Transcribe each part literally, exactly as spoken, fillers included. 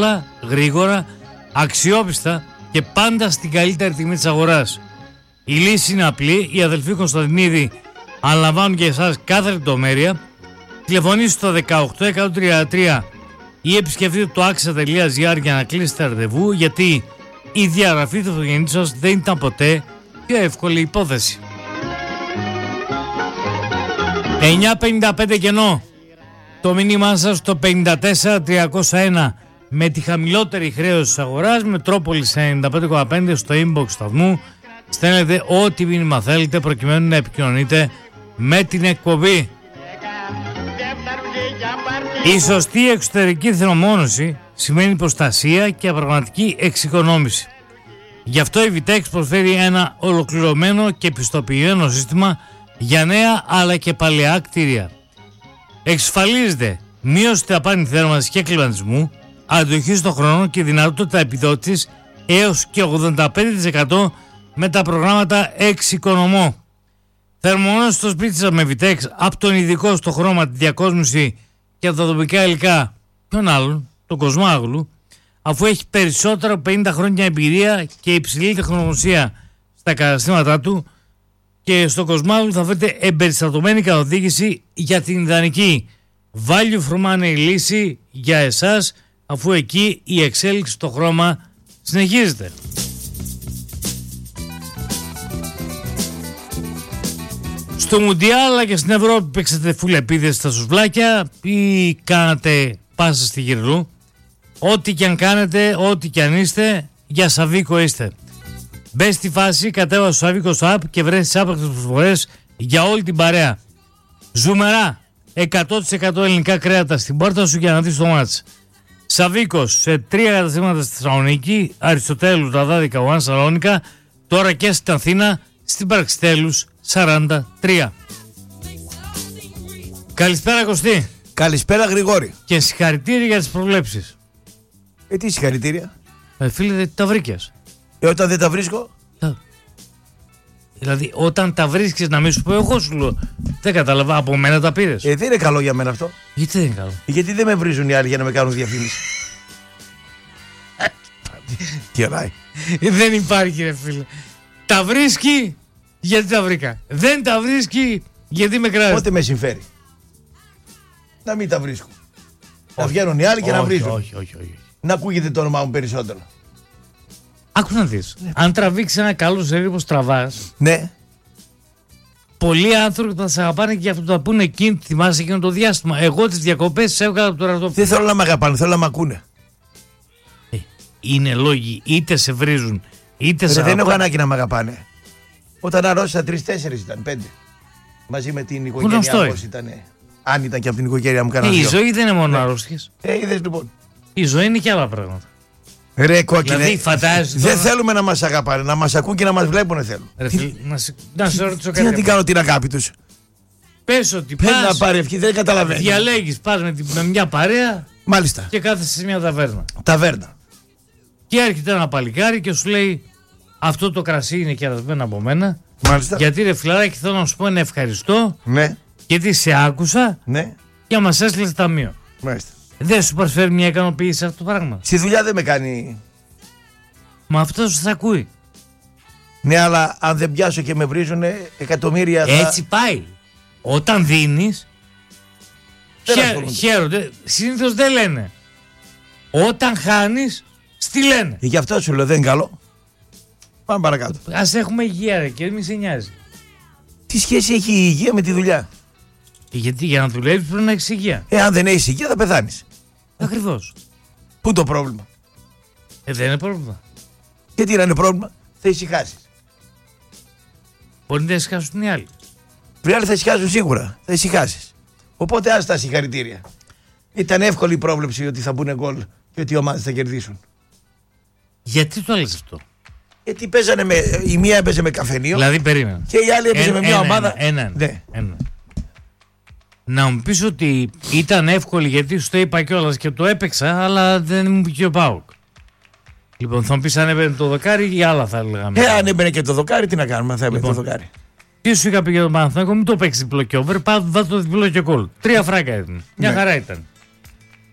εύκολα, γρήγορα, αξιόπιστα και πάντα στην καλύτερη τιμή της αγοράς. Η λύση είναι απλή. Οι αδελφοί Κωνσταντινίδη αναλαμβάνουν για εσάς κάθε λεπτομέρεια. Τηλεφωνήστε στο δεκαοκτώ εκατόν τριάντα τρία ή επισκεφτείτε το άξα τελεία τζι άρ για να κλείσετε ραντεβού, γιατί η διαγραφή του αυτοκινήτου σας δεν ήταν ποτέ πιο εύκολη υπόθεση. εννιά πενήντα πέντε κενό. Το μήνυμά σας στο πενήντα τέσσερα τριακόσια ένα με τη χαμηλότερη χρέωση της αγοράς, Μετρόπολης ενενήντα πέντε κόμμα πέντε στο inbox σταθμού. Στέλνετε ό,τι μήνυμα θέλετε προκειμένου να επικοινωνείτε με την εκπομπή. Η σωστή εξωτερική θερμομόνωση σημαίνει προστασία και πραγματική εξοικονόμηση. Γι' αυτό η Vitex προσφέρει ένα ολοκληρωμένο και πιστοποιημένο σύστημα για νέα αλλά και παλαιά κτίρια. Εξασφαλίζεται μείωση ταπάνη θέρμανσης και κλιματισμού, αντοχή στον χρόνο και δυνατότητα επιδότησης έως και ογδόντα πέντε τοις εκατό με τα προγράμματα εξοικονομώ. Θερμομόνωση στο σπίτι σας με Vitex, από τον ειδικό στο χρώμα, τη διακόσμηση και από τα τοπικά υλικά, ποιον άλλον, τον Κοσμάγλου, αφού έχει περισσότερα από πενήντα χρόνια εμπειρία και υψηλή τεχνογνωσία στα καταστήματά του, και στο Κοσμάγλου θα βρείτε εμπεριστατωμένη καθοδήγηση για την ιδανική value for money λύση για εσάς, αφού εκεί η εξέλιξη στο χρώμα συνεχίζεται. Στο Μουντιάλ αλλά και στην Ευρώπη παίξατε φουλεπίδες στα σουβλάκια ή κάνατε πάσα στη γυρλού. Ό,τι και αν κάνετε, ό,τι και αν είστε, για Σαβίκο είστε. Μπες στη φάση, κατέβασε το Σαβίκο app και βρες τις άπρακτες προσφορές για όλη την παρέα. Ζουμερά, εκατό τοις εκατό ελληνικά κρέατα στην πόρτα σου για να δεις το μάτς. Σαβίκος σε τρία καταστήματα στη Θεσσαλονίκη, Αριστοτέλους, Ραδάδικα, Οάν Σαλόνικα, τώρα και στην Αθήνα, στην Παραξιτέλους σαράντα τρία. Καλησπέρα Κωστή. Καλησπέρα Γρηγόρη. Και συγχαρητήρια για τις προβλέψεις. Ε, τι συγχαρητήρια? Ε, φίλε, τα βρήκες. Ε, όταν δεν τα βρίσκω. Τα... Δηλαδή, όταν τα βρίσκεις να μην σου πω, εγώ σου λέω. Δεν κατάλαβα, από μένα τα πήρες. Ε, δεν είναι καλό για μένα αυτό. Γιατί δεν είναι καλό? Γιατί δεν με βρίζουν οι άλλοι για να με κάνουν διαφήμιση. Τι ωραία. Δεν υπάρχει, ρε φίλε. Τα βρίσκει γιατί τα βρήκα. Δεν τα βρίσκει γιατί με κράζει. Πότε με συμφέρει να μην τα βρίσκω? Να βγαίνουν οι άλλοι και όχι, να βρίζουν. Όχι, όχι, όχι. Να ακούγεται το όνομά μου περισσότερο. Άκου να δεις. Ναι. Αν τραβήξει ένα καλό σερί όπως τραβάς. Ναι. Πολλοί άνθρωποι θα σε αγαπάνε και γι' αυτό θα πούνε εκείνη, θυμάσαι εκείνο το διάστημα. Εγώ τις διακοπές σε έβγαλα από το ραδιόφωνο. Δεν θέλω να με αγαπάνε, θέλω να με ακούνε. Ε, είναι λόγοι, είτε σε βρίζουν, είτε σε. Δεν έχω ανάγκη να με αγαπάνε. Όταν αρρώστησα τρεις-τέσσερις ήταν, πέντε. Μαζί με την οικογένειά μου ήταν. Αν ήταν και από την οικογένειά μου κανένα. Ε, η ζωή δεν είναι μόνο ναι. αρρώστιες. Ε, είδες λοιπόν. Η ζωή είναι και άλλα πράγματα. Ρε κόκκινε, δηλαδή, φαντάζεσαι δεν τώρα... θέλουμε να μας αγαπάνε, να μας ακούν και να μας βλέπουν θέλουν. Ρε, τι... Να, σε... να σε ρωτήσω κάτι. Τι να την κάνω την αγάπη τους? Πες ότι πας, πας, να πάρει ευχή, δεν καταλαβαίνω. Διαλέγεις, πας με, με μια παρέα. Μάλιστα. Και κάθεσαι σε μια ταβέρνα. Ταβέρνα. Και έρχεται ένα παλικάρι και σου λέει, αυτό το κρασί είναι κερασμένο από μένα. Μάλιστα. Γιατί ρε φιλαράκι, θέλω να σου πω ένα ευχαριστώ. Ναι. Γιατί σε άκουσα. Ναι. Και μας έστειλες ταμείο. Μάλιστα. Δεν σου προσφέρει μια ικανοποίηση αυτό το πράγμα? Στη δουλειά δεν με κάνει. Μα αυτό σου θα ακούει. Ναι, αλλά αν δεν πιάσω και με βρίζουνε εκατομμύρια. Θα... Έτσι πάει. Όταν δίνεις, χαίρονται. Χαίρονται. Συνήθως δεν λένε. Όταν χάνεις, στη λένε. Γι' αυτό σου λέω δεν είναι καλό. Πάμε παρακάτω. Ας έχουμε υγεία ρε και μη σε νοιάζει. Τι σχέση έχει η υγεία με τη δουλειά? Γιατί για να δουλεύεις πρέπει να έχεις υγεία. Ε, αν δεν έχεις υγεία θα πεθάνεις. Ακριβώς. Πού το πρόβλημα? Ε, δεν είναι πρόβλημα. Γιατί να είναι πρόβλημα? Θα ησυχάσεις. Μπορεί να ησυχάσουν οι άλλοι. Οι άλλοι θα ησυχάσουν σίγουρα. Θα ησυχάσεις. Οπότε άστα συγχαρητήρια. Ήταν εύκολη η πρόβλεψη ότι θα μπουν γκολ και ότι οι ομάδες θα κερδίσουν. Γιατί το λες αυτό? Γιατί παίζανε με, η μία έπαιζε με καφενείο. Δηλαδή περίμενα. Και η άλλη έπαιζε ένα, με μια ένα, ομάδα. Ένα, ένα, ναι. ένα. Να μου πεις ότι ήταν εύκολη γιατί σου το είπα κιόλας και το έπαιξα, αλλά δεν μου πήγε ο ΠΑΟΚ. Λοιπόν, θα μου πεις αν έμπαινε το δοκάρι ή άλλα θα έλεγαμε. Ε, αν έμπαινε και το δοκάρι, τι να κάνουμε, θα έμπαινε λοιπόν, το δοκάρι. Τι σου είχα πει για τον Παναθηναϊκό, μην το παίξει διπλό και over, βάζω το διπλό και γκολ. Τρία φράγκα ήταν. Μια ναι. χαρά ήταν.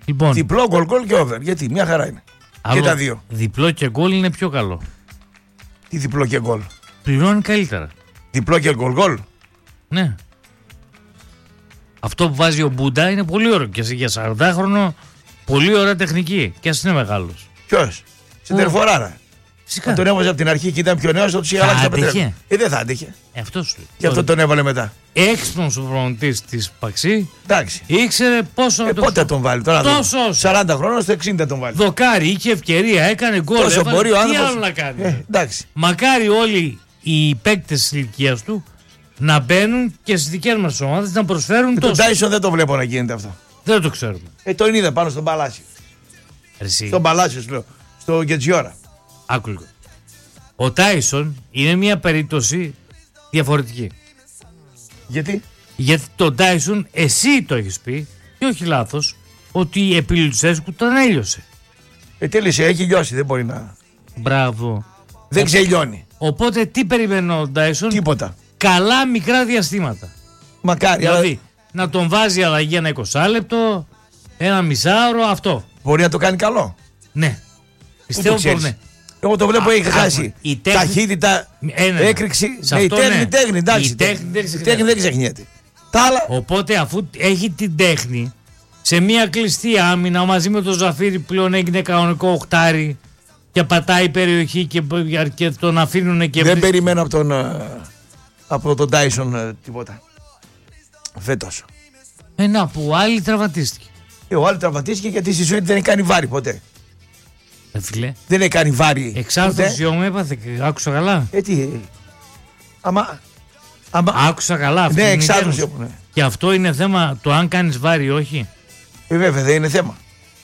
Λοιπόν, διπλό, γκολ, γκολ και over. Γιατί μια χαρά είναι. άλλο, και τα δύο. Διπλό και γκολ είναι πιο καλό. Τι διπλό και γκολ. Πληρώνει καλύτερα. Διπλό και γκολ, γκολ. Ναι. Αυτό που βάζει ο Μπούντα είναι πολύ ωραίο. Και για σαραντάχρονο πολύ ωραία τεχνική. Και ας είναι μεγάλος. Ποιος? Συντερφοράρα. Φυσικά. Αν τον έβαζε από την αρχή και ήταν πιο νέος, θα του είχε αλλάξει τα πετρέλαια. Ε, δεν θα άντεχε. Ε, αυτό σου λέει. Γι' αυτό τον έβαλε μετά. Έξυπνος ο προπονητής της Παξί. Εντάξει. Ήξερε πόσο. Ε, πότε τον βάλει τώρα. Τόσο. σαράντα χρόνων στο εξήντα τον βάλει. Δοκάρι, είχε ευκαιρία, έκανε γκολ. Τόσο έβαλε, μπορεί ο τι άνθρωπος. άλλο να κάνει. Ε, εντάξει. Μακάρι όλοι οι παίκτες της ηλικίας του να μπαίνουν και στις δικές μας ομάδες να προσφέρουν Ε, τόσο. τον Τάισον δεν το βλέπω να γίνεται αυτό. Δεν το ξέρουμε. Ε, τον είδα πάνω στον Παλάσιο. Εσύ. Στον Παλάσιο, σου λέω. Στο Γκετζιόρα. Άκου λίγο. Ο Τάισον είναι μια περίπτωση διαφορετική. Γιατί? Γιατί τον Τάισον εσύ το έχεις πει και όχι λάθος ότι επί Λουτσέσκου τον έλειωσε. Ε, τέλειωσε, έχει λιώσει, δεν μπορεί να. Μπράβο. Δεν ξελιώνει. Οπότε τι περιμένει ο Τάισον? Τίποτα. Καλά μικρά διαστήματα. Μακάρι. Δηλαδή Αλλά να τον βάζει αλλαγή ένα είκοσι λεπτό, ένα μισάωρο, αυτό. μπορεί να το κάνει καλό. Ναι. Πού Πιστεύω το πως ξέρεις? ναι. Εγώ το βλέπω Α, έχει άκουμε. χάσει. Η τέχνη- Ταχύτητα, Ε, ναι. έκρηξη. Σε Ναι, η αυτό, τέχνη, ναι. τέχνη, εντάξει. Η τέχνη δεν η ξεχνιέται. τέχνη δεν ξεχνιέται. Τα άλλα. Οπότε αφού έχει την τέχνη σε μια κλειστή άμυνα μαζί με τον Ζαφίρι πλέον έγινε κανονικό οχτάρι και πατάει περιοχή και, και τον αφήνουν και Δεν βρει- περιμένω από τον, ε, από τον Τάισον ε, τίποτα. Φέτος. Ένα που άλλη τραυματίστηκε. Ε, ο άλλος τραυματίστηκε γιατί στη ζωή του δεν έχει κάνει βάρη ποτέ. Ε, φίλε. Δεν έχει κάνει βάρη. Εξάρθρωση μου έπαθε και άκουσα καλά. Ε, τι. ε, Άμα. άμα Άκουσα καλά. αυτή ναι, είναι η εξάρθρωση. τέχνη. Ναι. Και αυτό είναι θέμα το αν κάνεις βάρη ή όχι. Ε, βέβαια, δεν είναι θέμα.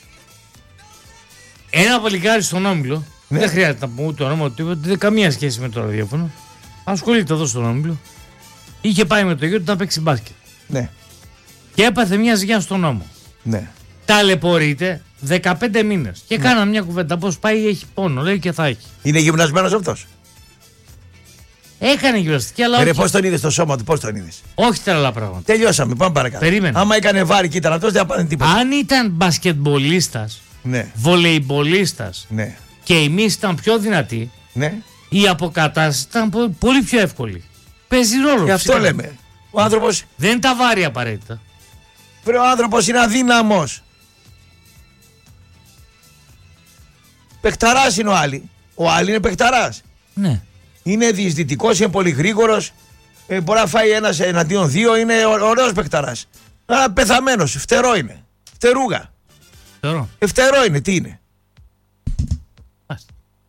Ένα παλικάρι στον Όμιλο, Ναι. δεν χρειάζεται να πούμε ούτε το όνομα του τίποτα, δεν καμία σχέση με το ραδιόφωνο. Ασχολείται εδώ στον Όμιλο. Είχε πάει με το γιο του να παίξει μπάσκετ. Ναι, Και έπαθε μια ζυγιά στον ώμο. ναι. Ταλαιπωρείται δεκαπέντε μήνες. Και κάνα μια κουβέντα. Πώς πάει, έχει πόνο, λέει και θα έχει. Είναι γυμνασμένος αυτός. Έκανε γυμναστική, αλλά Ρε, όχι, πώς τον είδες στο σώμα του, πώς τον είδες. όχι τρελά πράγματα. Τελειώσαμε, πάμε παρακάτω. Περίμενε. Άμα έκανε βάρη και ήταν αυτός, δεν θα πάνε τίποτα. Αν ήταν μπασκετμπολίστας, Ναι, βολεϊμπολίστας ναι, και εμείς ήταν πιο δυνατοί, ναι. η αποκατάσταση ήταν πο- πολύ πιο εύκολη. Παίζει ρόλο. Γι' αυτό φυσικά. λέμε. Ο άνθρωπος, Δεν είναι τα βάρη απαραίτητα. βρε, ο άνθρωπος είναι αδύναμος. Παιχταράς είναι ο Άλλη. Ο Άλλη είναι παιχταράς. Ναι. Είναι διεισδυτικός, είναι πολύ γρήγορος. Ε, μπορεί να φάει ένας εναντίον δύο, είναι ω- ωραίος παιχταράς. Αλλά πεθαμένος, φτερό είναι. Φτερούγα. Θεωρώ. Ε, φτερό είναι, τι είναι. Μάλιστα.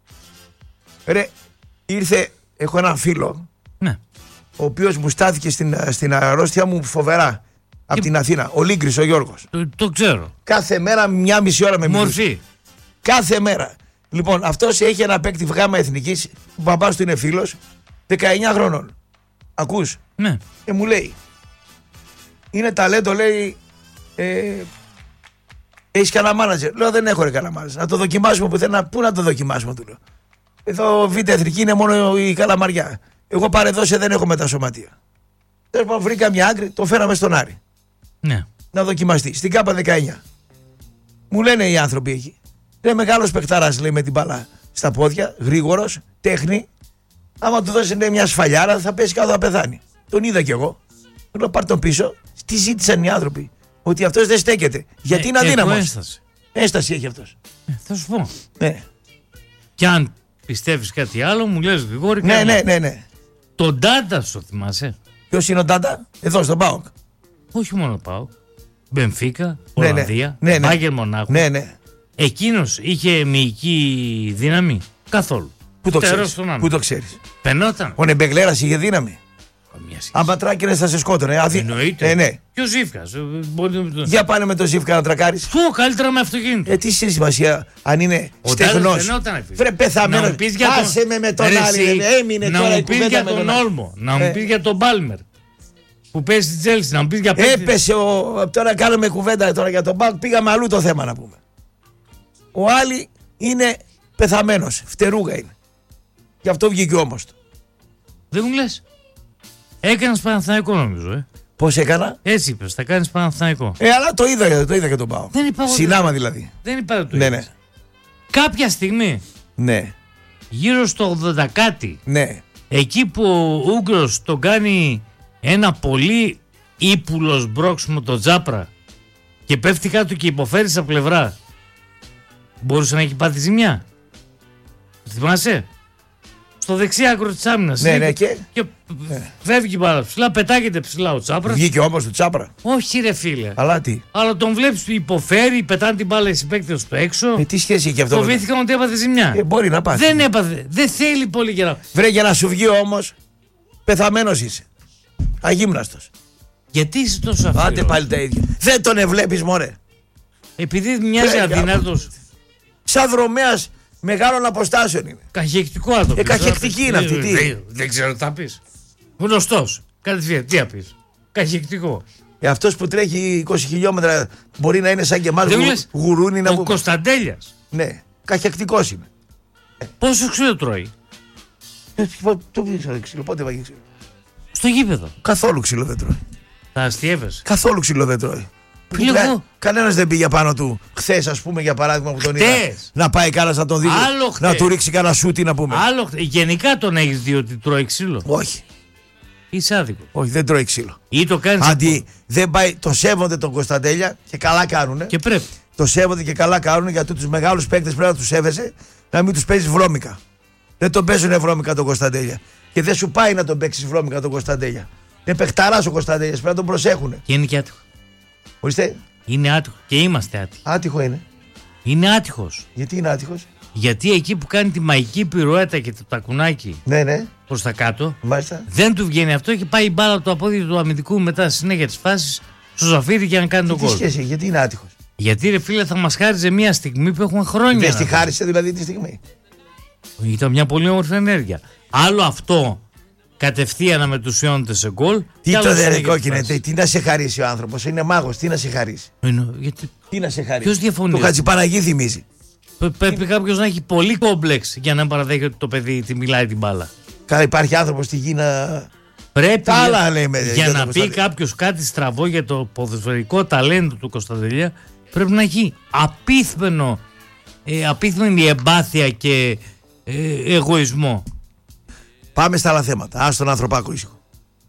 Ρε, ήρθε, έχω έναν φίλο, Ναι. ο οποίος μου στάθηκε στην, στην αρρώστια μου φοβερά. Από Τι- την Αθήνα. Ο Λίγκρης, ο Γιώργος. Το, το ξέρω. Κάθε μέρα μια μισή ώρα με μιλούσε. Μορφή. Κάθε μέρα. Λοιπόν, αυτός έχει ένα παίκτη γάμα εθνικής, ο μπαμπάς του είναι φίλος, δεκαεννιά χρονών. Ακούς, Ναι. και μου λέει, είναι ταλέντο, λέει, ε, έχεις κανένα μάνατζερ. Λέω, δεν έχω ρε κανένα μάνατζερ. Να το δοκιμάσουμε πουθενά. Πού να το δοκιμάσουμε, του λέω. Εδώ β' εθνική είναι μόνο η Καλαμαριά. Εγώ παρεδώσε δεν έχω μετασωματεία. Τέλος πάντων, βρήκα μια άκρη, το φέραμε στον Άρη. Ναι. Να δοκιμαστεί. Στην ΚΑΠΑ δεκαεννιά. Μου λένε οι άνθρωποι εκεί. Είναι μεγάλος παιχταράς, λέει, με την μπάλα στα πόδια, γρήγορος, τέχνη. Άμα του δώσει λέει, μια σφαλιάρα, θα πέσει κάτω, θα πεθάνει. Τον είδα κι εγώ. Του λέω, πάρ' τον πίσω. Τι ζήτησαν οι άνθρωποι. Ότι αυτός δεν στέκεται. Γιατί Ε, είναι έχω αδύναμος. ένσταση. Έσταση έχει αυτός. Ε, θα σου πω. Ναι, Και αν πιστεύεις κάτι άλλο, μου λες Γρηγόρη. ναι, κάνω. ναι, ναι. ναι. Τον Ντάντα σου θυμάσαι. Ποιος είναι ο Ντάντα, εδώ στον ΠΑΟΚ. Όχι μόνο πάω. Μπενφίκα, Ναι, ναι. Ολλανδία, Ναι, ναι. Μπάγκερ Μονάχου. Ναι, ναι. Εκείνος είχε μυϊκή δύναμη. Καθόλου. Πού το Φτερός ξέρεις. στον άμυνα. Πού το ξέρεις. Παινόταν. Ο Νεμπεγλέρας είχε δύναμη. Καμία σχέση. Αν πατράκινες θα σε σκότωνε. Αδύ... Εννοείται. Ε, ναι. Ποιος Ζήφκας. ε, μπορεί να το- Για πάνε με το Ζήφκα να τρακάρεις. Σου καλύτερα με αυτοκίνητο. Ε, τι σημασία αν είναι Ο Ντάντα στεγνός. φαινόταν, φίλε. Βρε Να πεθαμένος. μου πεις για τον- Άσε με με τον Ρε άλλη. εσύ, ρε, Έμεινε να τώρα η μου πεις κουβέντα για με τον άλλη. Όλμο. Να μου Ε. πεις για τον Μπάλμερ. Που παίζει στη Τζέλσι. Να μου πεις για παίκτη. Έπεσε ο... Τώρα κάνουμε κουβέντα τώρα για τον Μπάουκ. Πήγαμε αλλού το θέμα να πούμε. Ο Άλλη είναι πεθαμένος. Φτερούγα είναι. Γι' αυτό βγήκε όμως του. Δεν μου λες. Έκανες Παναθηναϊκό νομίζω, ε. Πώς έκανα? Έτσι είπες, θα κάνεις Παναθηναϊκό. Ε, αλλά το είδα, το είδα και τον πάω. Δεν είπα. Συνάμα δηλαδή. Δεν είπα το Ναι, είδες. ναι. Κάποια στιγμή, Ναι. γύρω στο ογδόντα κάτι, Ναι. εκεί που ο Ούγκρος τον κάνει ένα πολύ ύπουλος μπρόξιμο το Τζάπρα και πέφτει κάτω και υποφέρει στα πλευρά, μπορούσε να έχει πάθει ζημιά. Θυμάσαι? Στο δεξί άκρο της άμυνας. Ναι, ναι, και- και Ναι. φεύγει πάρα ψηλά, πετάγεται ψηλά ο Τσάπρας. Βγήκε όμως του Τσάπρα. Όχι ρε φίλε. Αλλά τι. Αλλά τον βλέπεις του υποφέρει, πετάνε την μπάλα οι συμπαίκτες του έξω. Ε, τι σχέση έχει αυτό? με το- Φοβήθηκαν ότι έπαθε ζημιά. Ε, μπορεί να πάθει. Δεν έπαθε. Δεν θέλει πολύ για να. Βρε, για να σου βγει όμως, πεθαμένος είσαι. Αγύμναστος. Γιατί είσαι τόσο αφιλός? Άντε πάλι τα ίδια. Δεν τον εβλέπεις μωρέ. Επειδή μοιάζει Βρε, αδυνάτος. Σαν δρομέας μεγάλων αποστάσεων είναι. Καχεκτικό να το πεις. Ε, καχεκτική είναι αυτή, τι? Δεν, δεν ξέρω τι θα πεις. Γνωστός. Κατευθείαν, τι θα πεις. Καχεκτικό. Ε, αυτός που τρέχει είκοσι χιλιόμετρα μπορεί να είναι σαν και εμάς Δεν γου, λες, γουρούνι να ο πούμε. Κωνσταντέλιας Ναι, καχεκτικός είναι. πόσο ξύλο τρώει? Ε, πο- το βρίσκω ξύλο, πότε βάγει ξύλο? Στο γήπεδο. Καθόλου ξύλο δεν τρώει. Θα αστείευεσαι. Καθόλου ξύλο δεν τρώει. Φίλε Κα- μου. Κανένας δεν πήγε πάνω του χθες, ας πούμε, για παράδειγμα που τον είδα. Χθες. Να πάει κανένας να τον δει. Άλλο Να χθες. του ρίξει κανένα σούτι να πούμε. Άλλο, χτε- γενικά τον έχεις δει ότι τρώει ξύλο. Όχι, Είσαι άδικο. όχι, δεν τρώει ξύλο. Ή το κάνεις Αντί δεν πάει, το σέβονται τον Κωνσταντέλια και καλά κάνουνε. και πρέπει. Το σέβονται και καλά κάνουν, γιατί τους μεγάλους παίκτες πρέπει να τους σέβεσαι, να μην τους παίζεις βρώμικα. Δεν τον παίζουν βρώμικα τον Κωνσταντέλια. Και δεν σου πάει να τον παίξεις βρώμικα τον Κωνσταντέλια. Είναι παιχταράς ο Κωνσταντέλιας, πρέπει να τον προσέχουν. Και είναι και άτυχο. Ορίστε, Είναι άτυχο. Και είμαστε άτυχοι. άτυχο είναι. Είναι άτυχος. Γιατί είναι άτυχος? Γιατί εκεί που κάνει τη μαγική πυρουέτα και το τακουνάκι Ναι, ναι, προς τα κάτω, μάλιστα. δεν του βγαίνει αυτό και πάει η μπάλα του απόδειο του αμυντικού μετά στη συνέχεια της φάσης στο Ζαφύρι για να κάνει τον Τι κόσμο. σχέση, έχει, γιατί είναι άτυχος? Γιατί ρε φίλε θα μας χάριζε μια στιγμή που έχουμε χρόνια. Δεν να στη δούμε. χάρισε δηλαδή τη στιγμή. Ήταν μια πολύ όμορφη ενέργεια. Άλλο αυτό κατευθείαν να μετουσιώνεται σε γκολ. Τι και άλλο το δε ρε συνέχεια της κόκκινε, φάσης. τι να σε χαρίσει ο άνθρωπος, είναι μάγος, τι να σε χαρίσει. Εννοώ, γιατί Τι να σε χαρίσει. Ποιος διαφωνεί? Το Χατζηπαναγί θυμίζει. πε- πρέπει κάποιο να έχει πολύ κόμπλεξ για να παραδέχεται ότι το παιδί τη μιλάει την μπάλα. Καλά, υπάρχει άνθρωπος στη γη να. Πρέπει Τα άλλα λέμε, για για τον να πει Κωνσταντέλια. κάποιο κάτι στραβό για το ποδοσφαιρικό ταλέντο του Κωνσταντελία, πρέπει να έχει απίθμενο, ε, απίθμενη εμπάθεια και ε, εγωισμό. Πάμε στα άλλα θέματα. Άστο τον ανθρωπάκο ήσυχο.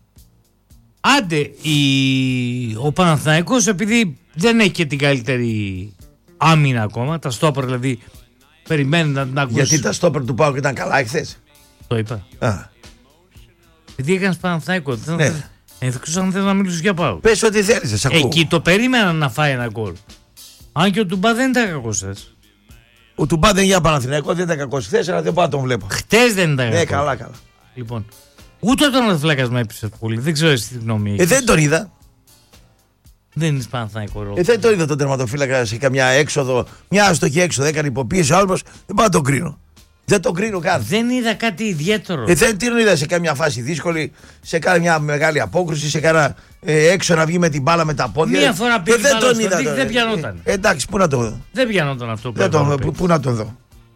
Άντε, η... ο Παναθηναϊκός επειδή δεν έχει και την καλύτερη άμυνα ακόμα, τα στόπερ δηλαδή περιμένει να την ακούσει. Γιατί τα στόπερ του Πάου ήταν καλά εχθές. Το είπα. Α, Επειδή έκανες Παναθηναϊκό, δεν Ναι. θα... Εκτός αν θέλω να μιλήσω για πάω. πες ό,τι θέλεις, σε ακούω. Εκεί το περίμενα να φάει ένα γκολ. Αν και ο Τουμπά δεν ήταν κακός χθες. Ο Τουμπά δεν για Παναθηναϊκό, δεν ήταν κακός χθες, αλλά δεν πάω να τον βλέπω. Χτες δεν ήταν Ναι, κακός. καλά, καλά. Λοιπόν, ούτε ο τερματοφύλακας με έπεισε πολύ. Δεν ξέρω εσύ τι γνώμη Ε, έχεις. δεν τον είδα. Δεν είναι Παναθηναϊκό ρόλο. Ε, δεν τον είδα τον τερματοφύλακα σε καμιά έξοδο, μια άστοχη έξοδο. Έκανε υποποίηση ο άλλος, δεν πάω να τον κρίνω. Δεν τον κρίνω καν. Δεν είδα κάτι ιδιαίτερο. Ε, δεν τον είδα σε καμιά φάση δύσκολη, σε κάποια μεγάλη απόκρουση, σε κάνα ε, έξω να βγει με την μπάλα με τα πόδια. Μία φορά πήγε Ε, δεν μπάλα τον στο είδα. δίκτυ, τώρα. δεν πιανόταν. Ε, εντάξει, πού να το δω. Δεν πιανόταν αυτό που Δεν το, έπρεπε. πού, πού να τον δω.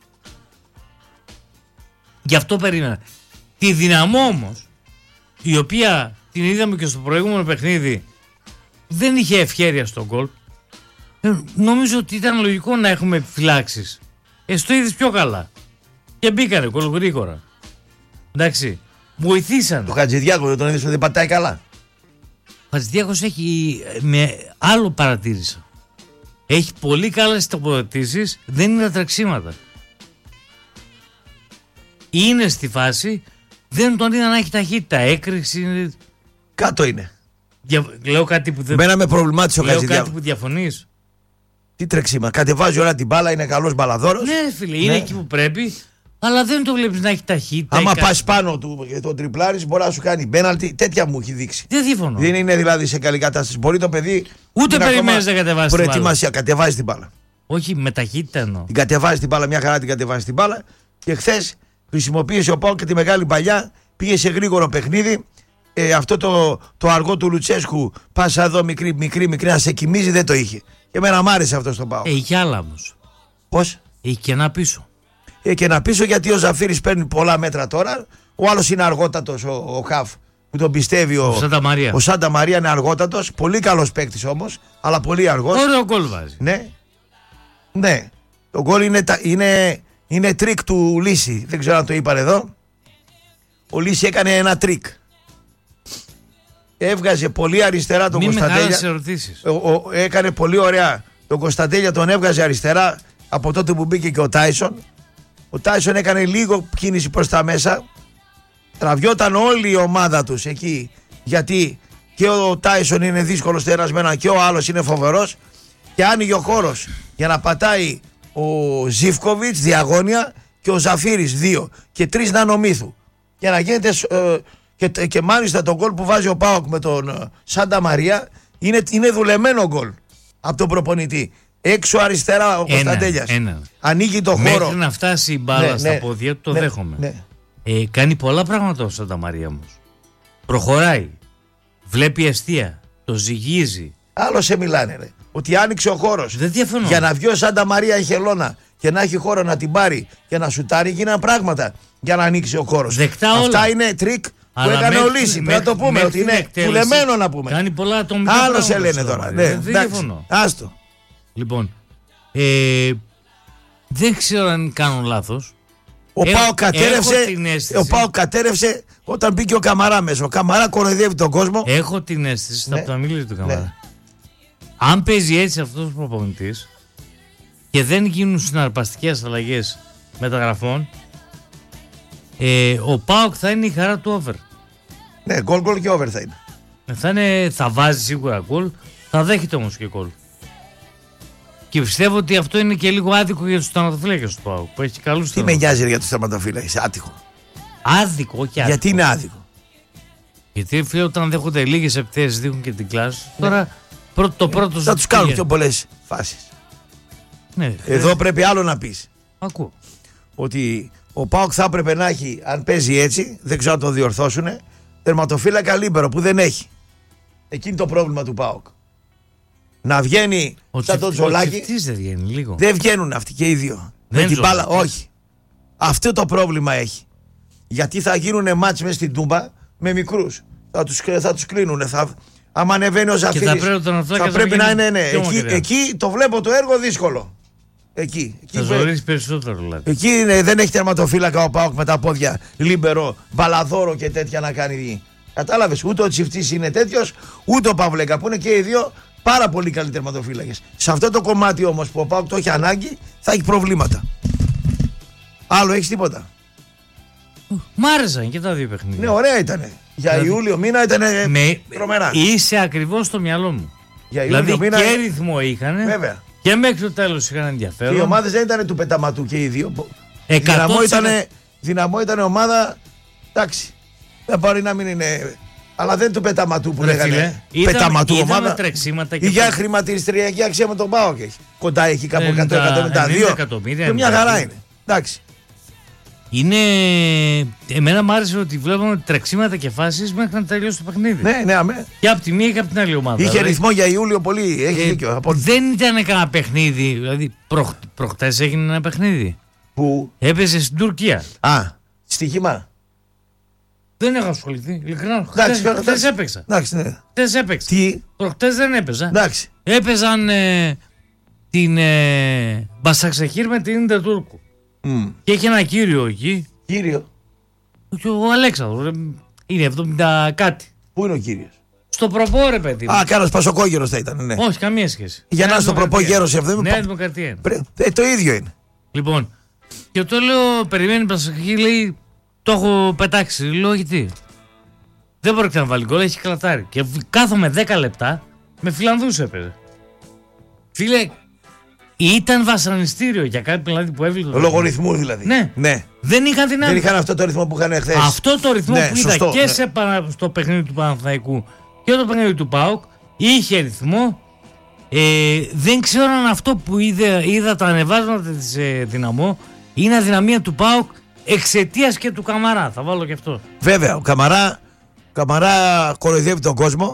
Γι' αυτό περίμενα. Τη δυναμό όμως, η οποία την είδαμε και στο προηγούμενο παιχνίδι, δεν είχε ευχέρεια στον γκολ. Ε, νομίζω ότι ήταν λογικό να έχουμε επιφυλάξεις. Ε, στο είδες πιο καλά. Και μπήκανε γκολ γρήγορα. Εντάξει. Βοηθήσαν. Το Χατζηδιάκο δεν τον είδε ότι δεν πατάει καλά. Ο Χατζηδιάκος έχει, ε, με άλλο παρατήρησα. Έχει πολύ καλές τοποθετήσεις, δεν είναι τρεξίματα. Είναι στη φάση, δεν τον είδα να έχει ταχύτητα, έκρηξη. είναι- Κάτω είναι. Δια... Λέω κάτι που δεν. Μένα με προβλημάτισε ο Λέω Χατζηδιάκο. κάτι που διαφωνείς. Τι τρεξίμα. Κατεβάζει όλα την μπάλα, είναι καλό μπαλαδόρο. Ναι, ρε φίλε, είναι Ναι. εκεί που πρέπει, αλλά δεν το βλέπεις να έχει ταχύτητα. Άμα ή κα- πα πάνω του και τον τριπλάρι, μπορεί να σου κάνει πέναλτι. Τέτοια μου έχει δείξει. Δεν διαφωνώ. Δεν είναι δηλαδή σε καλή κατάσταση. Μπορεί το παιδί. Ούτε είναι περιμένεις ακόμα να κατεβάσει την μπάλα. προετοιμασία. Κατεβάζει την μπάλα. Όχι, με ταχύτητα εννοώ. Την κατεβάζει την μπάλα, μια χαρά την κατεβάζει την μπάλα. Και χθε χρησιμοποίησε ο Πάο και τη μεγάλη παλιά. Πήγε σε γρήγορο παιχνίδι. Ε, αυτό το, το αργό του Λουτσέσκου, πάσα εδώ μικρή, μικρή, μικρή, να σε κοιμίζει, δεν το είχε. Και εμένα μ' άρεσε αυτό στον Πάο. Ε, είχε άλλα όμως. Πώ? Έχει και ένα πίσω. Ε, και να πείσω γιατί ο Ζαφύρης παίρνει πολλά μέτρα τώρα. Ο άλλος είναι αργότατος, ο, ο Χαφ, που τον πιστεύει ο, ο Σάντα Μαρία. Ο Σάντα Μαρία είναι αργότατος, πολύ καλός παίκτης όμως, αλλά πολύ αργός. Ωραίο γκολ βάζει. Ναι, ναι. Το γκολ είναι, είναι, είναι τρίκ του Λύση. Δεν ξέρω αν το είπαν εδώ. Ο Λύση έκανε ένα τρίκ. Έβγαζε πολύ αριστερά τον Κωνσταντέλια. ερωτήσεις. Ο, ο, έκανε πολύ ωραία. Τον Κωνσταντέλια τον έβγαζε αριστερά από τότε που μπήκε και ο Τάισον. Ο Τάισον έκανε λίγο κίνηση προς τα μέσα. Τραβιόταν όλη η ομάδα τους εκεί. Γιατί και ο Τάισον είναι δύσκολος τερασμένα και ο άλλος είναι φοβερός. Και άνοιγε ο χώρος για να πατάει ο Ζίβκοβιτς διαγώνια και ο Ζαφύρης δύο και τρεις νανομύθου. Για να γίνεται ε, και, και μάλιστα το γκολ που βάζει ο ΠΑΟΚ με τον ε, Σάντα Μαρία είναι, είναι δουλεμένο γκολ από τον προπονητή. Έξω αριστερά ο Κωνσταντέλιας. Ανοίγει το χώρο. Μέχρι να φτάσει η μπάλα ναι, στα ναι, πόδια του το ναι, δέχομαι. Ναι. Ε, κάνει πολλά πράγματα ο Σάντα Μαρία όμως. Προχωράει. Βλέπει αστεία. Το ζυγίζει. Άλλο σε μιλάνε ρε. Ότι άνοιξε ο χώρος. Δεν διαφωνώ. Για να βγει ο Σάντα Μαρία η χελώνα και να έχει χώρο να την πάρει και να σουτάρει, γίνανε πράγματα για να ανοίξει ο χώρος. Δεκτά Αυτά όλα. είναι τρίκ που αλλά έκανε μέχρι, ο Λύση. μέχρι, Πρέπει να το πούμε μέχρι ότι είναι εκτέλεση, πουλεμένο να πούμε. Κάνει πολλά ατομικά Άλλο πράγματα. σε λένε τώρα. Ναι, δεν διαφωνώ. Άστο. Λοιπόν, ε, δεν ξέρω αν κάνω λάθος. Ο Έχω- Πάο κατέρευσε, έχω την αίσθηση- ο Πάο κατέρευσε όταν μπήκε ο Καμαρά μέσα. Ο Καμαρά κοροϊδεύει τον κόσμο. Έχω την αίσθηση Ναι. από τα μίλια του Καμαρά. Ναι. Αν παίζει έτσι αυτός ο προπονητής και δεν γίνουν συναρπαστικές αλλαγές μεταγραφών, ε, ο ΠΑΟΚ θα είναι η χαρά του over. Ναι, γκολ γκολ και over θα είναι. Θα, είναι, θα βάζει σίγουρα γκολ, θα δέχεται όμως και γκολ. Και πιστεύω ότι αυτό είναι και λίγο άδικο για τους τερματοφύλακες του ΠΑΟΚ που έχει καλούς Τι με τερματοφύλακες. νοιάζει ρε, για τους τερματοφύλακες, άτυχο. Άδικο, όχι άδικο. Γιατί είναι άδικο. Γιατί φίλε, όταν δέχονται λίγες επιθέσεις δείχνουν και την κλάση. Τώρα πρώτο, το πρώτο Θα σου τους κάνουν πήγε. πιο πολλές φάσεις. Ναι, Εδώ πρέπει άλλο να πεις. ακούω. Ότι ο ΠΑΟΚ θα έπρεπε να έχει, αν παίζει έτσι, δεν ξέρω αν το διορθώσουν, τερματοφύλακα λίμπερο που δεν έχει. Εκείνη το πρόβλημα του ΠΑΟΚ. Να βγαίνει Ο σαν τον Τσιφ- ο Τζολάκη. Τσιφτής δεν βγαίνει λίγο. Δεν βγαίνουν αυτοί και οι δύο. Δεν Με την Τζολάκη. μπάλα, όχι. Αυτό το πρόβλημα έχει. Γιατί θα γίνουν μάτς μέσα στην Τούμπα με μικρούς. Θα τους, θα τους κλείνουνε. Θα, άμα ανεβαίνει ο Ζαφύρης, θα πρέπει το να θα φτιάξει πρέπει να να γίνει είναι. Ναι. πιο Εκεί, μακριά. εκεί το βλέπω το έργο δύσκολο. Εκεί. εκεί Θα πρέπει- ζωρίσει περισσότερο δηλαδή. Εκεί είναι, δεν έχει τερματοφύλακα ο ΠΑΟΚ με τα πόδια λίμπερο, μπαλαδόρο και τέτοια να κάνει. Κατάλαβες, ούτε ο Τσιφτής είναι τέτοιος, ούτε ο Παυλέκα που είναι και οι δύο πάρα πολύ καλοί τερματοφύλακες. Σε αυτό το κομμάτι όμως που ο ΠΑΟΚ το έχει ανάγκη θα έχει προβλήματα. Άλλο έχεις τίποτα. Μ' άρεσαν και τα δύο παιχνίδια. Ναι, ωραία ήτανε. Για Δηλαδή, Ιούλιο μήνα ήτανε με, τρομερά. είσαι ακριβώς στο μυαλό μου. Για Ιούλιο Δηλαδή μήνα. και ρυθμό είχαν Βέβαια. και μέχρι το τέλος είχαν Και ενδιαφέρον. οι ομάδες δεν ήταν του πεταματού και οι δύο. εκατό Δυναμό τοις εκατό. ήταν, δυναμό ήταν ομάδα. Εντάξει. Δεν μπορεί να μην είναι. Αλλά δεν του πεταματού που Ρε λέγανε. φίλε, ήταν- Πεταματού ήταν ομάδα. με τρεξίματα και Η για πα- χρηματιστηριακή αξία με τον ΠΑΟΚ έχει. Κοντά έχει κάπου εκατό ενενήντα εκατόν δύο. εκατομμύρια, Και μια ενενήντα χαρά δύο. είναι. Εντάξει. Είναι. Εμένα μου άρεσε ότι βλέπαμε τρεξίματα και φάσεις μέχρι να τελειώσει το παιχνίδι. Ναι, ναι, αμέ. Και από τη μία και από την άλλη ομάδα. Είχε Δηλαδή, ρυθμό για Ιούλιο πολύ. Έχει ε, δίκιο. Από... δεν ήταν κανένα παιχνίδι. Δηλαδή, προχ, προχτές έγινε ένα παιχνίδι. Που. Έπαιζε στην Τουρκία. Α, στοίχημα. Δεν έχω ασχοληθεί. Ειλικρινά. Εντάξει, Χθες εντάξει. έπαιξα. Εντάξει, ναι. Χθες έπαιξα. Τι. Προχτές δεν έπαιζα. Εντάξει. Έπαιζαν ε, την ε, Μπασαξεχήρ με την Ίντερ Τούρκου. Μμ. Και έχει ένα κύριο εκεί. Κύριο. Και ο Αλέξανδρος. ε, Είναι εβδομήντα κάτι. Πού είναι ο κύριος. Στο προπό, ρε παιδί μου. Α, κάνα πασοκόγερος θα ήταν, ναι. Όχι, καμία σχέση. Για να Νέα στο προπό Δημοκρατία. γέρος εβδομήντα. Νέα Δημοκρατία είναι. Πρέ- ε, το ίδιο είναι. Λοιπόν, και το λέω, περιμένει Μπασαξεχήρ, λέει, το έχω πετάξει. Λέω, γιατί. Δεν πρόκειται να βάλει γκολ, έχει κλατάρει. Και κάθομαι δέκα λεπτά με Φιλανδούς έπαιζε. Φίλε, ήταν βασανιστήριο για κάποιον δηλαδή που έβλεπε. Λόγω ρυθμού δηλαδή. Ναι. ναι. Δεν είχαν δυνάμει. Δεν είχαν αυτό το ρυθμό που είχαν χθε. Αυτό το ρυθμό Ναι, που είδα σωστό, και ναι. σε, παρα- στο παιχνίδι του Παναθηναϊκού και το παιχνίδι του ΠΑΟΚ είχε ρυθμό. Ε, δεν ξέρω αν αυτό που είδα, είδα τα ανεβάσματα της ε, Δυναμό είναι αδυναμία του ΠΑΟΚ εξαιτίας και του Καμαρά. Θα βάλω και αυτό. Βέβαια, ο Καμαρά, ο Καμαρά κοροϊδεύει τον κόσμο.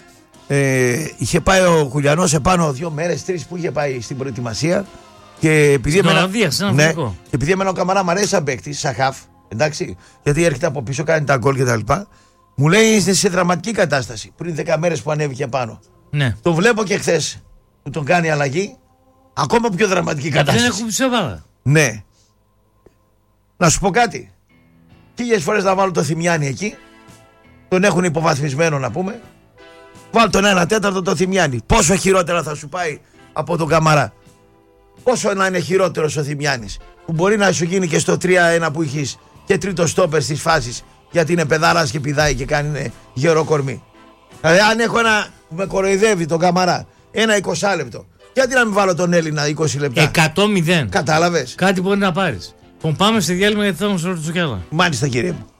Ε, είχε πάει ο Κουλιανός επάνω δύο μέρες, τρεις που είχε πάει στην προετοιμασία. Και επειδή Στην εμένα, Ολλανδία, σε ένα ναι, φιλικό. και επειδή εμένα ο Καμαρά μου αρέσει σαν παίκτη, σαν χαφ, εντάξει, γιατί έρχεται από πίσω, κάνει τα γκολ κτλ. Μου λέει είστε σε δραματική κατάσταση. Πριν δέκα μέρες που ανέβηκε πάνω. Ναι. Το βλέπω και χθες που τον κάνει αλλαγή. Ακόμα πιο δραματική κατάσταση. Δεν έχουμε ψευδάδα. Ναι. Να σου πω κάτι. Χίλιες φορές να βάλω το Θημιάνι εκεί. Τον έχουν υποβαθμισμένο να πούμε. Βάλ τον ένα τέταρτο το Θημιάνι. Πόσο χειρότερα θα σου πάει από τον Καμαρά. Πόσο να είναι χειρότερος ο Θημιάνης. Που μπορεί να σου γίνει και στο τρία ένα που έχεις και τρίτο στόπερ στις φάσεις. Γιατί είναι παιδάρας και πηδάει και κάνει γερό κορμί. Δηλαδή αν έχω ένα που με κοροϊδεύει τον Καμαρά ένα είκοσι λεπτό. Γιατί να μην βάλω τον Έλληνα είκοσι λεπτά. εκατό μηδέν. Κατάλαβες. Κάτι μπορεί να πάρεις. Τον πάμε σε διάλειμμα γιατί θα μας ρωτήσω κι άλλα. Μάλιστα κύριε μου.